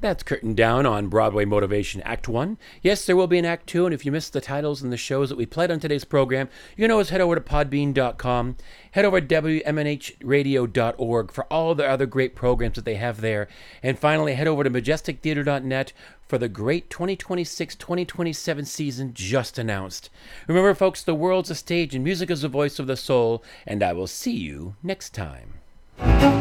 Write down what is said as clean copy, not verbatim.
That's curtain down on Broadway Motivation Act 1. Yes, there will be an Act 2, and if you missed the titles and the shows that we played on today's program, you can always head over to podbean.com, head over to WMNHradio.org for all the other great programs that they have there, and finally head over to majestictheater.net for the great 2026-2027 season just announced. Remember, folks, the world's a stage and music is the voice of the soul, and I will see you next time.